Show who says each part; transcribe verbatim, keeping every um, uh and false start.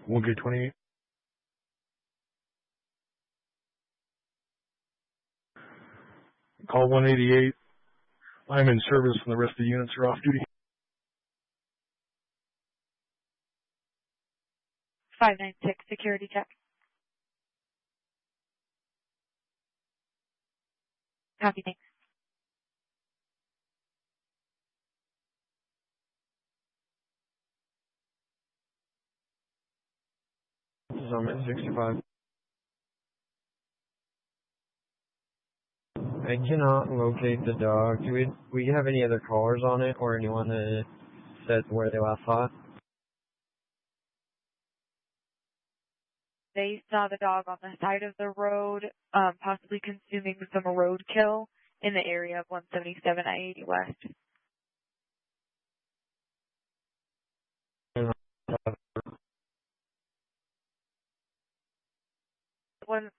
Speaker 1: one K twenty-eight. Call one eighty-eight. I'm in service and the rest of the units are off duty.
Speaker 2: five nine six, security check. Copy, thanks.
Speaker 3: Summit sixty-five. I cannot locate the dog. Do we, we have any other callers on it or anyone that said where they last saw it?
Speaker 2: They saw the dog on the side of the road, um, possibly consuming some roadkill in the area of one seventy-seven I eighty West. One